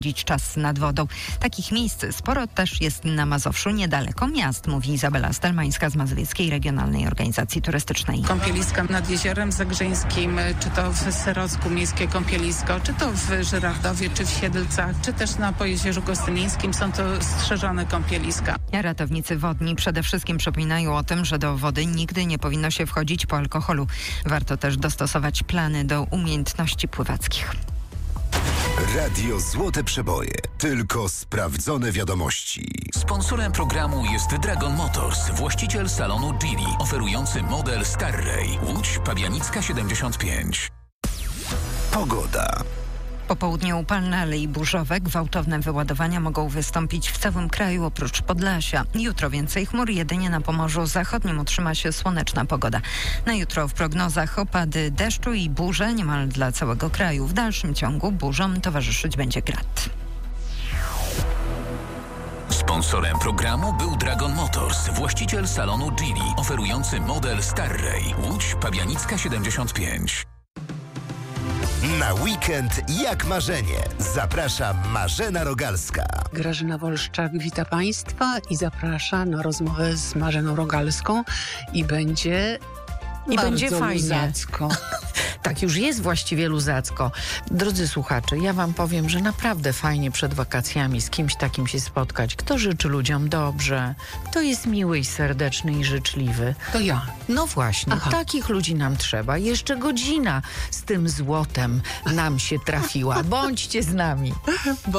czas nad wodą. Takich miejsc sporo też jest na Mazowszu, niedaleko miast, mówi Izabela Stelmańska z Mazowieckiej Regionalnej Organizacji Turystycznej. Kąpieliska nad Jeziorem Zagrzeńskim, czy to w Serocku miejskie kąpielisko, czy to w Żyrardowie, czy w Siedlcach, czy też na Pojezierzu Gostynińskim są to strzeżone kąpieliska. Ratownicy wodni przede wszystkim przypominają o tym, że do wody nigdy nie powinno się wchodzić po alkoholu. Warto też dostosować plany do umiejętności pływackich. Radio Złote Przeboje. Tylko sprawdzone wiadomości. Sponsorem programu jest Dragon Motors, właściciel salonu Geely, oferujący model Starray. Łódź Pabianicka 75. Pogoda. Po południu upalne, ale i burzowe, gwałtowne wyładowania mogą wystąpić w całym kraju oprócz Podlasia. Jutro więcej chmur, jedynie na Pomorzu Zachodnim utrzyma się słoneczna pogoda. Na jutro w prognozach opady deszczu i burze niemal dla całego kraju. W dalszym ciągu burzom towarzyszyć będzie grad. Sponsorem programu był Dragon Motors, właściciel salonu Geely, oferujący model Starray. Łódź Pabianicka 75. Na weekend jak marzenie. Zaprasza Marzena Rogalska. Grażyna Wolszczak wita Państwa i zaprasza na rozmowę z Marzeną Rogalską i będzie fajnie. Luzacko. Tak, już jest właściwie luzacko. Drodzy słuchacze, ja wam powiem, że naprawdę fajnie przed wakacjami z kimś takim się spotkać. Kto życzy ludziom dobrze, kto jest miły i serdeczny i życzliwy. To ja. No właśnie, takich ludzi nam trzeba. Jeszcze godzina z tym złotem nam się trafiła. Bądźcie z nami.